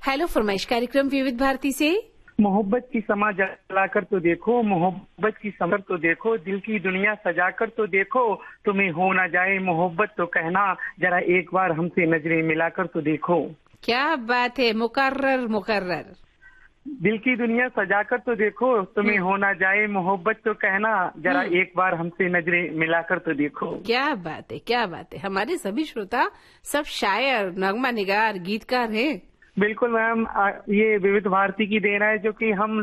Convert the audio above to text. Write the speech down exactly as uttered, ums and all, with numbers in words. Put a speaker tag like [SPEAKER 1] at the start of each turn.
[SPEAKER 1] Hello फरमाइश कार्यक्रम विविध भारती से।
[SPEAKER 2] मोहब्बत की समा जलाकर तो देखो, मोहब्बत की समर तो देखो, दिल की दुनिया सजाकर तो देखो, तुम्हें हो ना जाए मोहब्बत तो कहना, जरा एक बार हमसे नजरें मिलाकर तो देखो।
[SPEAKER 1] क्या बात है, मुकर्रर मुकर्रर।
[SPEAKER 2] दिल की दुनिया सजाकर तो देखो, तुम्हें हो ना जाए मोहब्बत तो कहना, जरा एक बार हमसे नजरें मिलाकर तो देखो।
[SPEAKER 1] क्या बात है, क्या बात है। हमारे सभी श्रोता सब शायर, नगमा निगार, गीतकार हैं।
[SPEAKER 2] बिल्कुल मैम, ये विविध भारती की देन है जो कि हम